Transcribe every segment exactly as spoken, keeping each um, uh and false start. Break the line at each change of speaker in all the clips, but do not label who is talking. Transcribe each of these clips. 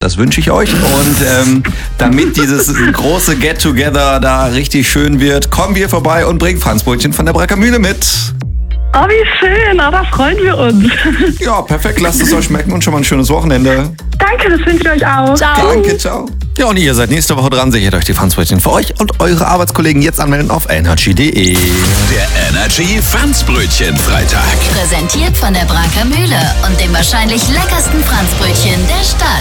Das wünsche ich euch. Und ähm, damit dieses große Get-Together da richtig schön wird, kommen wir vorbei und bringen Franzbrötchen von der Brackermühle mit.
Oh, wie schön. Oh, da freuen wir uns.
Ja, perfekt. Lasst es euch schmecken und schon mal ein schönes Wochenende.
Danke, das wünsche ich euch auch.
Ciao. Danke, ciao. Ja, und ihr seid nächste Woche dran. Sichert euch die Franzbrötchen für euch und eure Arbeitskollegen jetzt anmelden auf energy punkt de.
Der Energy Franzbrötchen Freitag.
Präsentiert von der Brackermühle und dem wahrscheinlich leckersten Franzbrötchen der Stadt.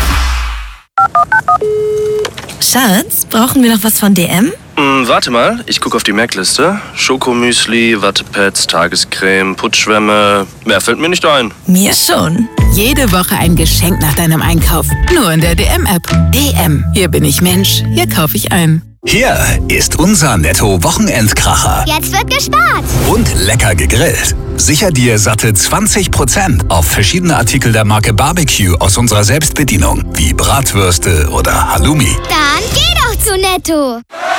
Schatz, brauchen wir noch was von D M?
Hm, warte mal, ich gucke auf die Merkliste. Schokomüsli, Wattepads, Tagescreme, Putzschwämme. Mehr fällt mir nicht ein.
Mir schon.
Jede Woche ein Geschenk nach deinem Einkauf. Nur in der D M-App. D M. Hier bin ich Mensch. Hier kaufe ich ein.
Hier ist unser Netto-Wochenendkracher.
Jetzt wird gespart.
Und lecker gegrillt. Sicher dir satte zwanzig Prozent auf verschiedene Artikel der Marke Barbecue aus unserer Selbstbedienung, wie Bratwürste oder Halloumi.
Dann geh doch zu Netto.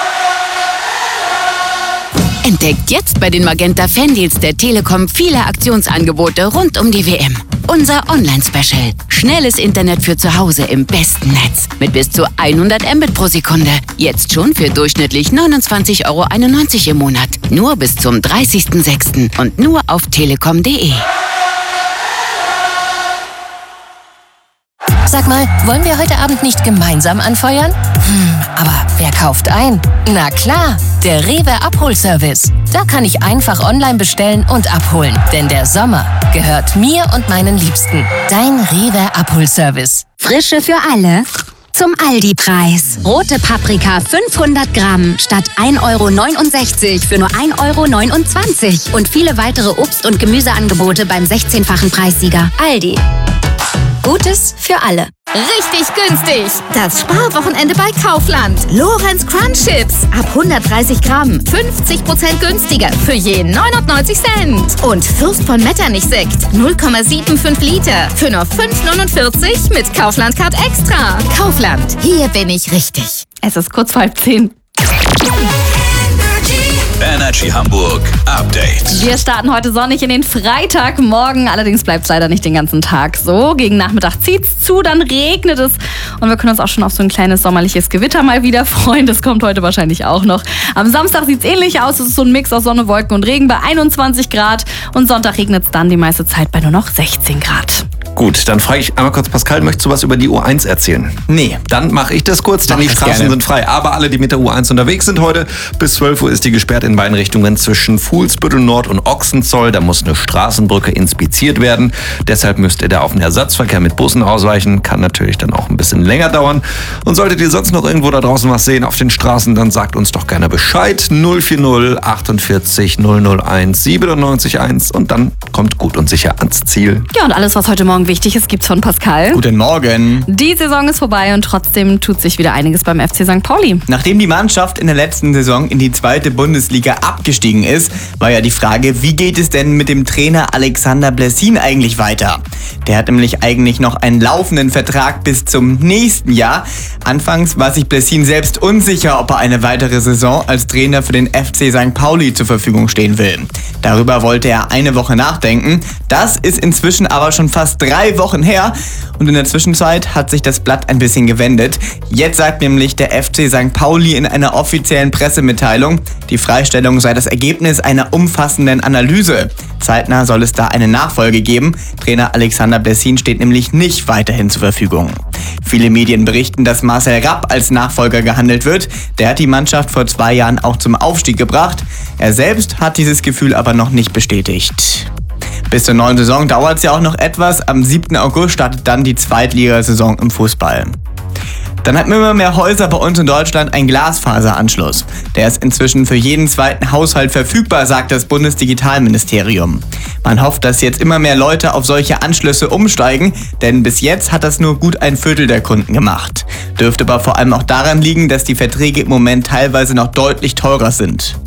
Entdeckt jetzt bei den Magenta Fandeals der Telekom viele Aktionsangebote rund um die W M. Unser Online-Special. Schnelles Internet für zu Hause im besten Netz. Mit bis zu hundert Mbit pro Sekunde. Jetzt schon für durchschnittlich neunundzwanzig Euro einundneunzig im Monat. Nur bis zum dreißigsten sechsten und nur auf telekom punkt de.
Sag mal, wollen wir heute Abend nicht gemeinsam anfeuern? Hm, aber wer kauft ein? Na klar, der Rewe Abholservice. Da kann ich einfach online bestellen und abholen. Denn der Sommer gehört mir und meinen Liebsten. Dein Rewe Abholservice.
Frische für alle. Zum Aldi-Preis. Rote Paprika fünfhundert Gramm statt ein Euro neunundsechzig für nur ein Euro neunundzwanzig. Und viele weitere Obst- und Gemüseangebote beim sechzehnfachen Preissieger. Aldi. Gutes für alle.
Richtig günstig. Das Sparwochenende bei Kaufland. Lorenz Crunch Chips. Ab hundertdreißig Gramm. fünfzig Prozent günstiger. Für je neunundneunzig Cent. Und Fürst von Metternich Sekt. null Komma fünfundsiebzig Liter. Für nur fünf neunundvierzig mit Kaufland Card Extra. Kaufland. Hier bin ich richtig.
Es ist kurz vor halb zehn.
Energy Hamburg Update.
Wir starten heute sonnig in den Freitagmorgen. Allerdings bleibt es leider nicht den ganzen Tag so. Gegen Nachmittag zieht's zu, dann regnet es. Und wir können uns auch schon auf so ein kleines sommerliches Gewitter mal wieder freuen. Das kommt heute wahrscheinlich auch noch. Am Samstag sieht es ähnlich aus. Es ist so ein Mix aus Sonne, Wolken und Regen bei einundzwanzig Grad. Und Sonntag regnet es dann die meiste Zeit bei nur noch sechzehn Grad.
Gut, dann frage ich einmal kurz Pascal, möchtest du was über die U eins erzählen?
Nee.
Dann mache ich das kurz, denn
Mach
die Straßen
gerne.
sind frei. Aber alle, die mit der U eins unterwegs sind heute, bis zwölf Uhr ist die gesperrt in beiden Richtungen zwischen Fuhlsbüttel Nord und Ochsenzoll. Da muss eine Straßenbrücke inspiziert werden. Deshalb müsst ihr da auf den Ersatzverkehr mit Bussen ausweichen. Kann natürlich dann auch ein bisschen länger dauern. Und solltet ihr sonst noch irgendwo da draußen was sehen auf den Straßen, dann sagt uns doch gerne Bescheid. null vier null achtundvierzig null null eins siebenundneunzig eins und dann kommt gut und sicher ans Ziel.
Ja, und alles, was heute Morgen wichtig ist, gibt's von Pascal.
Guten Morgen.
Die Saison ist vorbei und trotzdem tut sich wieder einiges beim F C Sankt Pauli.
Nachdem die Mannschaft in der letzten Saison in die zweite Bundesliga abgestiegen ist, war ja die Frage, wie geht es denn mit dem Trainer Alexander Blessin eigentlich weiter? Der hat nämlich eigentlich noch einen laufenden Vertrag bis zum nächsten Jahr. Anfangs war sich Blessin selbst unsicher, ob er eine weitere Saison als Trainer für den F C Sankt Pauli zur Verfügung stehen will. Darüber wollte er eine Woche nachdenken. Das ist inzwischen aber schon fast drei Wochen her und in der Zwischenzeit hat sich das Blatt ein bisschen gewendet. Jetzt sagt nämlich der F C Sankt Pauli in einer offiziellen Pressemitteilung, die Freistellung sei das Ergebnis einer umfassenden Analyse. Zeitnah soll es da eine Nachfolge geben. Trainer Alexander Blessin steht nämlich nicht weiterhin zur Verfügung. Viele Medien berichten, dass Marcel Rapp als Nachfolger gehandelt wird. Der hat die Mannschaft vor zwei Jahren auch zum Aufstieg gebracht. Er selbst hat dieses Gefühl aber noch nicht bestätigt. Bis zur neuen Saison dauert es ja auch noch etwas. Am siebten August startet dann die Zweitligasaison im Fußball. Dann hatten immer mehr Häuser bei uns in Deutschland einen Glasfaseranschluss. Der ist inzwischen für jeden zweiten Haushalt verfügbar, sagt das Bundesdigitalministerium. Man hofft, dass jetzt immer mehr Leute auf solche Anschlüsse umsteigen, denn bis jetzt hat das nur gut ein Viertel der Kunden gemacht. Dürfte aber vor allem auch daran liegen, dass die Verträge im Moment teilweise noch deutlich teurer sind.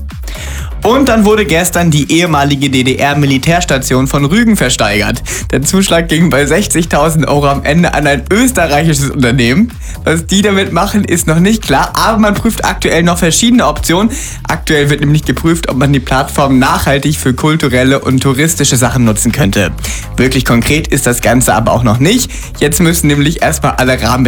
Und dann wurde gestern die ehemalige D D R-Militärstation von Rügen versteigert. Der Zuschlag ging bei sechzigtausend Euro am Ende an ein österreichisches Unternehmen. Was die damit machen, ist noch nicht klar, aber man prüft aktuell noch verschiedene Optionen. Aktuell wird nämlich geprüft, ob man die Plattform nachhaltig für kulturelle und touristische Sachen nutzen könnte. Wirklich konkret ist das Ganze aber auch noch nicht. Jetzt müssen nämlich erstmal alle Rahmenbedingungen